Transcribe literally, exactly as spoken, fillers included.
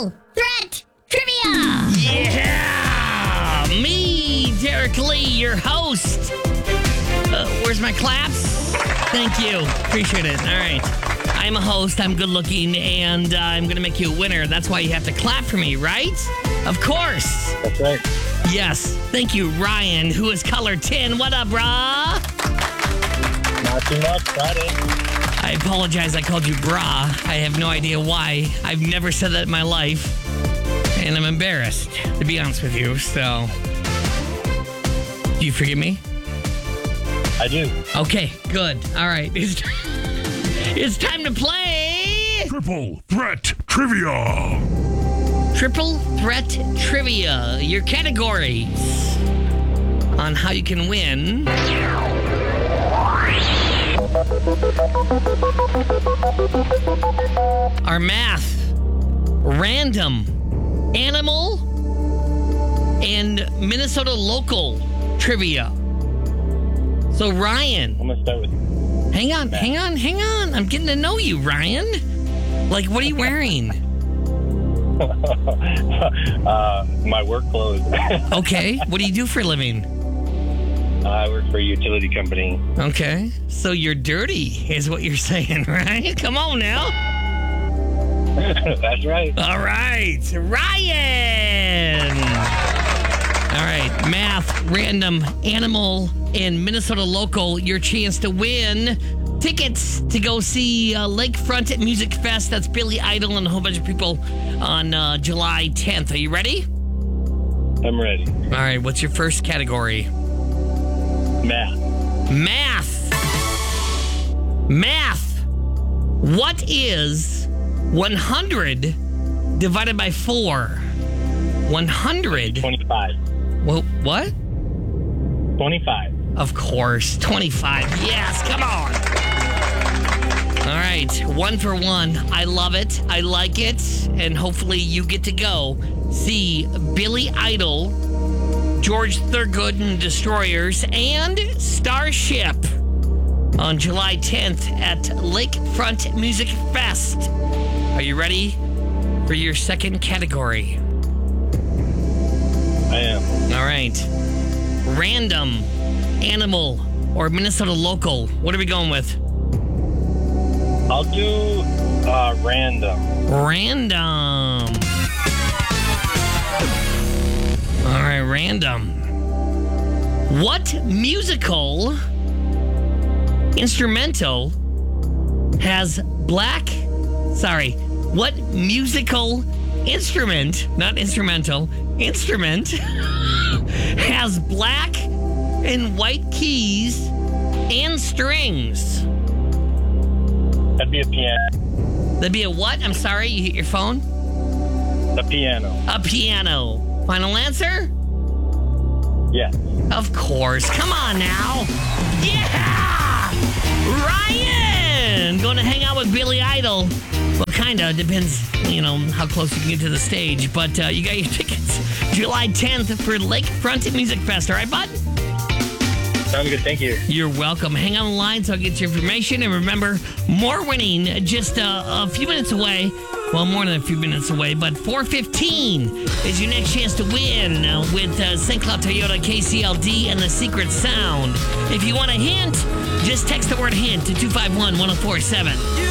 Triple Threat Trivia! Yeah! Me, Derek Lee, your host. Uh, where's my claps? Thank you. Appreciate it. All right. I'm a host. I'm good looking, and uh, I'm going to make you a winner. That's why you have to clap for me, right? Of course. That's right. Yes. Thank you, Ryan, who is color ten. What up, brah? Not too much. Friday. I apologize. I called you brah. I have no idea why. I've never said that in my life. And I'm embarrassed, to be honest with you. So, do you forgive me? I do. Okay, good. All right. It's, it's time to play Triple Threat Trivia. Triple Threat Trivia. Your categories on how you can win. Our math, random, animal, and Minnesota local trivia. So, Ryan. I'm going to start with... Hang on, math. hang on, hang on. I'm getting to know you, Ryan. Like, what are you wearing? uh, my work clothes. Okay, what do you do for a living? I work for a utility company. Okay, so you're dirty, is what you're saying, right? Come on now. That's right. All right, Ryan. All right, math, random, animal, and Minnesota local. Your chance to win tickets to go see uh, Lakefront Music Fest. That's Billy Idol and a whole bunch of people on uh, July tenth. Are you ready? I'm ready. All right, what's your first category? Math. Math. Math. What is one hundred divided by four? one hundred. twenty-five. Well, what? twenty-five. Of course. twenty-five. Yes, come on. All right. One for one. I love it. I like it. And hopefully you get to go see Billy Idol, George Thorogood and Destroyers, and Starship on July tenth at Lakefront Music Fest. Are you ready for your second category? I am. All right. Random, animal, or Minnesota local. What are we going with? I'll do uh, random. Random. All right, random. What musical instrumental has black... Sorry. What musical instrument, not instrumental, instrument has black and white keys and strings? That'd be a piano. That'd be a what? I'm sorry, you hit your phone? A piano. A piano. Final answer? Yes. Of course. Come on now. Yeah! Ryan! Going to hang out with Billy Idol. Well, kind of. Depends, you know, how close you can get to the stage. But uh, you got your tickets July tenth for Lakefront Music Fest. All right, bud? Sounds good. Thank you. You're welcome. Hang on the line so I'll get your information. And remember, more winning just uh, a few minutes away. Well, more than a few minutes away, but four fifteen is your next chance to win uh, with uh, Saint Cloud Toyota, K C L D, and the Secret Sound. If you want a hint, just text the word hint to two five one, one oh four seven.